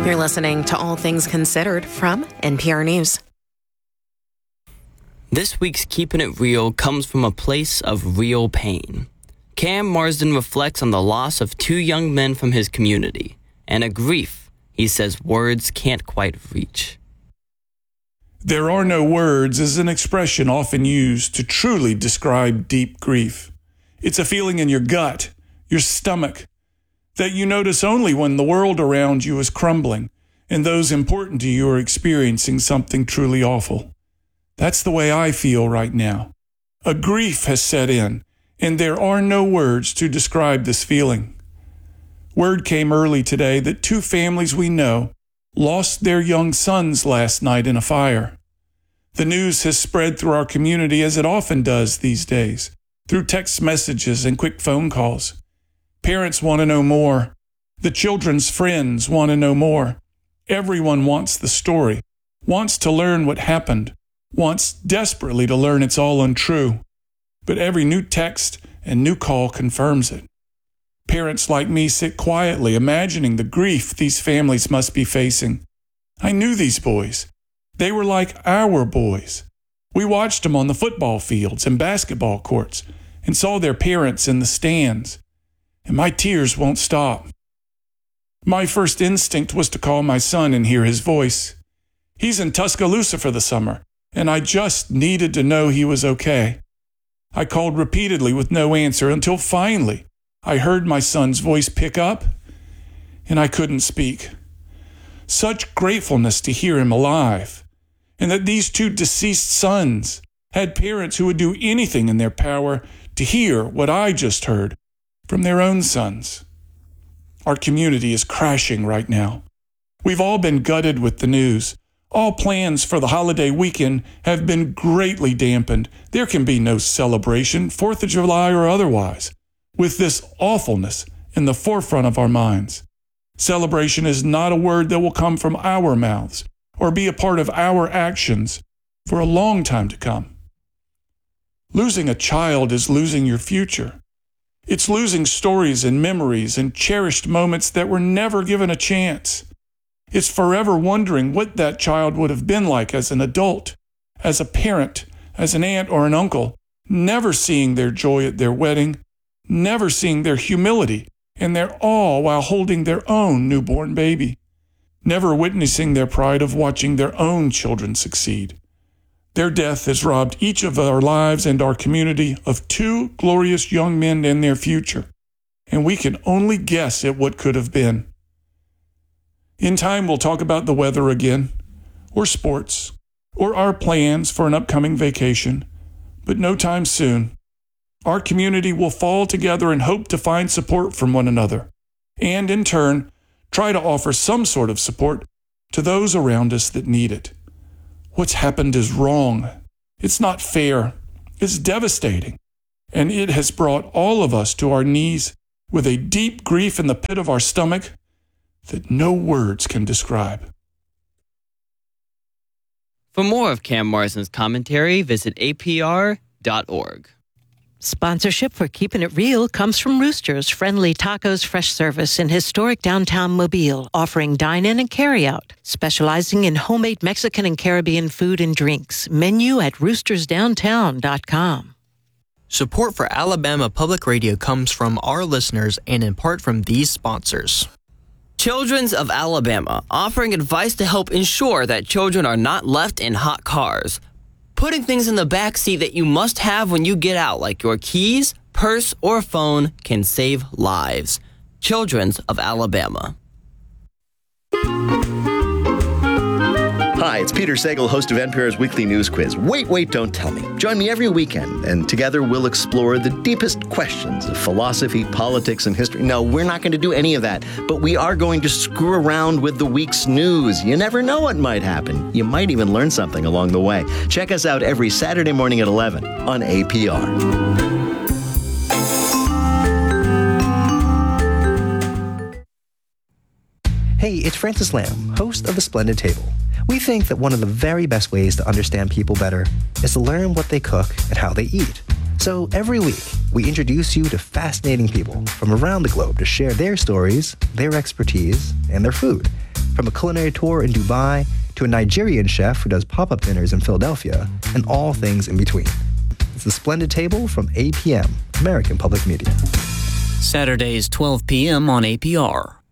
You're listening to All Things Considered from NPR News. This week's Keeping It Real comes from a place of real pain. Cam Marsden reflects on the loss of two young men from his community and a grief he says words can't quite reach. There are no words is an expression often used to truly describe deep grief. It's a feeling in your gut, your stomach, that you notice only when the world around you is crumbling and those important to you are experiencing something truly awful. That's the way I feel right now. A grief has set in, and there are no words to describe this feeling. Word came early today that two families we know lost their young sons last night in a fire. The news has spread through our community as it often does these days, through text messages and quick phone calls. Parents want to know more. The children's friends want to know more. Everyone wants the story, wants to learn what happened, wants desperately to learn it's all untrue. But every new text and new call confirms it. Parents like me sit quietly imagining the grief these families must be facing. I knew these boys. They were like our boys. We watched them on the football fields and basketball courts and saw their parents in the stands. And my tears won't stop. My first instinct was to call my son and hear his voice. He's in Tuscaloosa for the summer, and I just needed to know he was okay. I called repeatedly with no answer until finally I heard my son's voice pick up, and I couldn't speak. Such gratefulness to hear him alive, and that these two deceased sons had parents who would do anything in their power to hear what I just heard from their own sons. Our community is crashing right now. We've all been gutted with the news. All plans for the holiday weekend have been greatly dampened. There can be no celebration, 4th of July or otherwise, with this awfulness in the forefront of our minds. Celebration is not a word that will come from our mouths or be a part of our actions for a long time to come. Losing a child is losing your future. It's losing stories and memories and cherished moments that were never given a chance. It's forever wondering what that child would have been like as an adult, as a parent, as an aunt or an uncle, never seeing their joy at their wedding, never seeing their humility and their awe while holding their own newborn baby, never witnessing their pride of watching their own children succeed. Their death has robbed each of our lives and our community of two glorious young men and their future, and we can only guess at what could have been. In time, we'll talk about the weather again, or sports, or our plans for an upcoming vacation, but no time soon. Our community will fall together and hope to find support from one another, and in turn, try to offer some sort of support to those around us that need it. What's happened is wrong. It's not fair. It's devastating. And it has brought all of us to our knees with a deep grief in the pit of our stomach that no words can describe. For more of Cam Marsden's commentary, visit apr.org. Sponsorship for Keeping It Real comes from Rooster's Friendly Tacos Fresh Service in historic downtown Mobile, offering dine-in and carry-out, specializing in homemade Mexican and Caribbean food and drinks. Menu at roostersdowntown.com. Support for Alabama Public Radio comes from our listeners and in part from these sponsors. Children's of Alabama, offering advice to help ensure that children are not left in hot cars. Putting things in the back seat that you must have when you get out, like your keys, purse, or phone, can save lives. Children's of Alabama. Hi, it's Peter Sagal, host of NPR's Weekly News Quiz. Wait, don't tell me. Join me every weekend, and together we'll explore the deepest questions of philosophy, politics, and history. No, we're not going to do any of that, but we are going to screw around with the week's news. You never know what might happen. You might even learn something along the way. Check us out every Saturday morning at 11 on APR. Hey, it's Francis Lamb, host of The Splendid Table. We think that one of the very best ways to understand people better is to learn what they cook and how they eat. So every week, we introduce you to fascinating people from around the globe to share their stories, their expertise, and their food. From a culinary tour in Dubai to a Nigerian chef who does pop-up dinners in Philadelphia, and all things in between. It's The Splendid Table from APM, American Public Media. Saturdays, 12 p.m. on APR.